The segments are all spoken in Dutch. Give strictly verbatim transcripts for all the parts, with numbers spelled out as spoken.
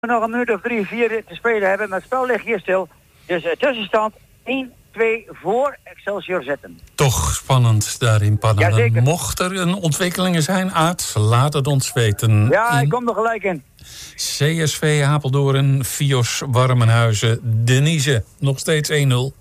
nog een minuut of drie, vier te spelen hebben, maar het spel ligt hier stil. Dus uh, tussenstand één twee voor Excelsior Zetten. Toch spannend daar in Panama. Ja, mocht er een ontwikkelingen zijn, Aad, laat het ons weten. Ja, in ik kom er gelijk in. C S V Apeldoorn, Fios Warmenhuizen, Denise, nog steeds één nul.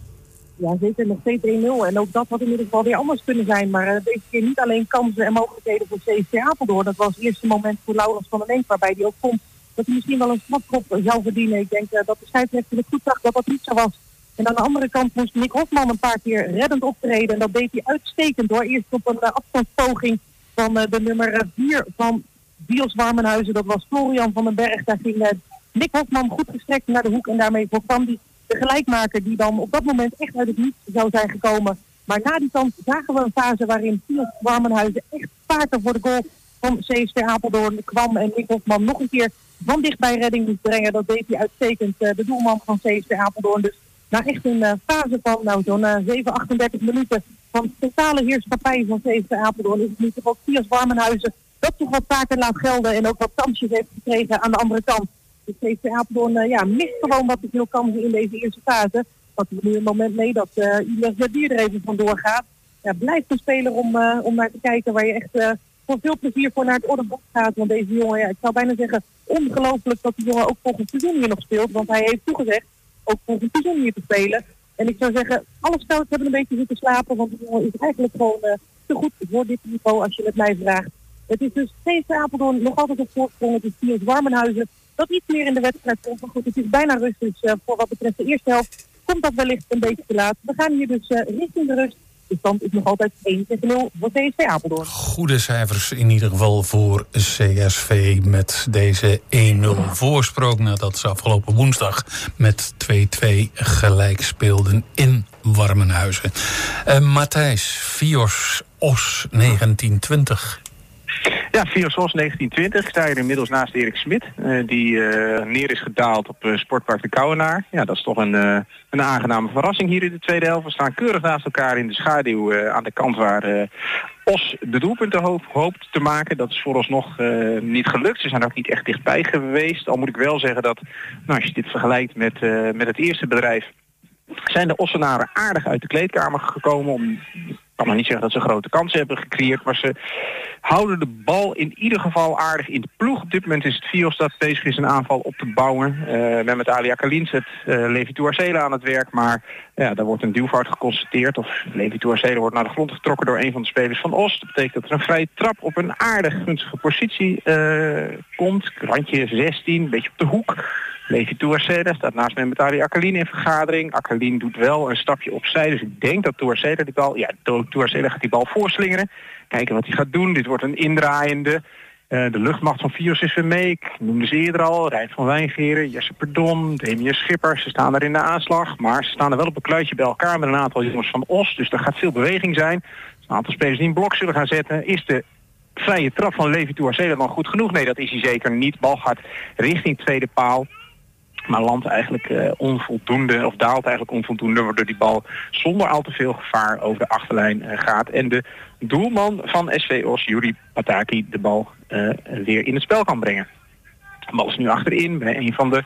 Ja, zeker nog steeds één nul. En ook dat had in ieder geval weer anders kunnen zijn. Maar uh, deze keer niet alleen kansen en mogelijkheden voor C S V Apeldoorn. Dat was het eerste moment voor Laurens van der Leek, waarbij hij ook vond dat hij misschien wel een strafschop zou verdienen. Ik denk uh, dat de scheidsrechter het goed zag dat dat niet zo was. En aan de andere kant moest Nick Hofman een paar keer reddend optreden. En dat deed hij uitstekend hoor. Eerst op een uh, afstandspoging van uh, de nummer vier van Fios Warmenhuizen. Dat was Florian van den Berg. Daar ging uh, Nick Hofman goed gestrekt naar de hoek. En daarmee voorkwam hij de gelijkmaker die dan op dat moment echt uit het niets zou zijn gekomen. Maar na die kant zagen we een fase waarin Fios Warmenhuizen echt vaker voor de goal van C S V Apeldoorn kwam. En Nick Hofman nog een keer van dichtbij redding moest brengen. Dat deed hij uitstekend. Uh, de doelman van C S V Apeldoorn. Dus na echt een uh, fase van nou, zo'n uh, zeven, achtendertig minuten van totale heerschappij van C S V Apeldoorn is het nu toch ook Fios Warmenhuizen dat toch wat vaker laat gelden en ook wat kansjes heeft gekregen aan de andere kant. Dus C S V Apeldoorn uh, ja, mist gewoon wat te veel kansen in deze eerste fase. Dat is nu een moment mee dat uh, Ilias Jadier er even vandoor gaat. Ja, blijft een speler om, uh, om naar te kijken waar je echt uh, voor veel plezier voor naar het ordeboek gaat. Want deze jongen, ja, ik zou bijna zeggen ongelooflijk dat die jongen ook volgend seizoen hier nog speelt. Want hij heeft toegezegd ook volgend seizoen hier te spelen. En ik zou zeggen, alle spelers hebben een beetje zitten slapen. Want die jongen is eigenlijk gewoon uh, te goed voor dit niveau als je het mij vraagt. Het is dus C S V Apeldoorn nog altijd op voorsprong. Het is Fios Warmenhuizen dat iets meer in de wedstrijd komt. Maar goed, het is bijna rust. Dus uh, voor wat betreft de eerste helft komt dat wellicht een beetje te laat. We gaan hier dus uh, richting de rust. De stand is nog altijd één tegen nul voor C S V Apeldoorn. Goede cijfers in ieder geval voor C S V met deze één nul voorsprong. Nadat ze afgelopen woensdag met twee twee gelijk speelden in Warmenhuizen. Uh, Matthijs, Fios Os negentien twintig. Ja, Fios Os negentien twintig. Ik sta hier inmiddels naast Erik Smit. Uh, die uh, neer is gedaald op uh, Sportpark de Kouwenaar. Ja, dat is toch een, uh, een aangename verrassing hier in de tweede helft. We staan keurig naast elkaar in de schaduw uh, aan de kant waar uh, Os de doelpunten hoop, hoopt te maken. Dat is vooralsnog uh, niet gelukt. Ze zijn ook niet echt dichtbij geweest. Al moet ik wel zeggen dat, nou, als je dit vergelijkt met, uh, met het eerste bedrijf, zijn de Ossenaren aardig uit de kleedkamer gekomen. Om, ik kan nog niet zeggen dat ze grote kansen hebben gecreëerd, maar ze houden de bal in ieder geval aardig in de ploeg. Op dit moment is het Fios dat bezig is een aanval op te bouwen. Uh, met met Ali Akalin zet uh, Levi Touarcela aan het werk, maar ja, daar wordt een duwfout geconstateerd. Of Levi Touarcela wordt naar de grond getrokken door een van de spelers van Os. Dat betekent dat er een vrije trap op een aardig gunstige positie uh, komt. Randje zestien, een beetje op de hoek. Levi Touarcela staat naast mij met Ali Akalin in vergadering. Akalin doet wel een stapje opzij, dus ik denk dat Touarcela die bal, ja, Touarcela gaat die bal voorslingeren. Kijken wat hij gaat doen. Dit wordt een indraaiende. Uh, de luchtmacht van Fios is weer mee. Ik noemde ze eerder al. Rijn van Wijngeren, Jesse Perdon, Demian Schipper. Ze staan er in de aanslag. Maar ze staan er wel op een kluitje bij elkaar met een aantal jongens van Os. Dus er gaat veel beweging zijn. Een aantal spelers die een blok zullen gaan zetten. Is de vrije trap van Levi Touarcela dan goed genoeg? Nee, dat is hij zeker niet. Bal gaat richting tweede paal. Maar landt eigenlijk uh, onvoldoende, of daalt eigenlijk onvoldoende, waardoor die bal zonder al te veel gevaar over de achterlijn uh, gaat. En de doelman van S V Os, Juri Pataki, de bal uh, weer in het spel kan brengen. De bal is nu achterin bij een van de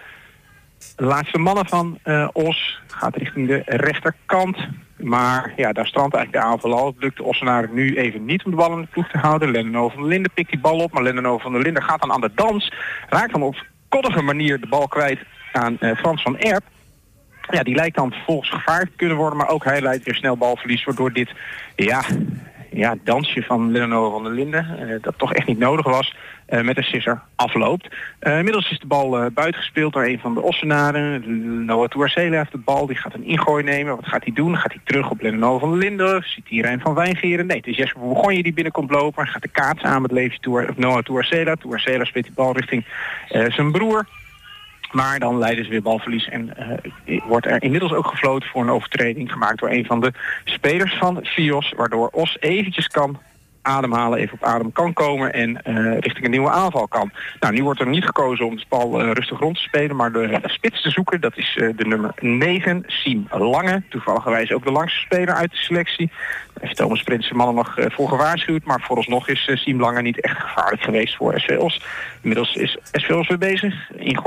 laatste mannen van uh, Os. Gaat richting de rechterkant. Maar ja, daar strandt eigenlijk de aanval al. Het lukt de Ossenaren nu even niet om de bal in de ploeg te houden. Lenneno van der Linden pikt die bal op, maar Lenneno van der Linden gaat dan aan de dans. Raakt dan op koddige manier de bal kwijt aan uh, Frans van Erp. Ja, die lijkt dan vervolgens gevaard te kunnen worden, maar ook hij leidt weer snel balverlies, waardoor dit ja, ja, dansje van Lenneno van der Linden, uh, dat toch echt niet nodig was, uh, met een sisser afloopt. Uh, inmiddels is de bal uh, buitengespeeld door een van de Ossenaren. Noah Touarcela heeft de bal, die gaat een ingooi nemen. Wat gaat hij doen? Gaat hij terug op Lenneno van der Linden? Ziet hij Rijn van Wijngeren? Nee, het is Jesper Bourgogne die binnenkomt lopen. Gaat de kaats aan met Levi Tour, of Noah Touarcela. Touarcela speelt die bal richting uh, zijn broer. Maar dan leiden ze weer balverlies en uh, wordt er inmiddels ook gefloten voor een overtreding gemaakt door een van de spelers van Fios, waardoor Os eventjes kan ademhalen, even op adem kan komen en uh, richting een nieuwe aanval kan. Nou, nu wordt er niet gekozen om de bal uh, rustig rond te spelen, maar de uh, spits te zoeken. Dat is uh, de nummer negen, Siem Lange. Toevalligerwijs ook de langste speler uit de selectie. Daar heeft Thomas Prins zijn mannen nog uh, voor gewaarschuwd, maar vooralsnog is uh, Siem Lange niet echt gevaarlijk geweest voor S V Os. Inmiddels is S V Os weer bezig. In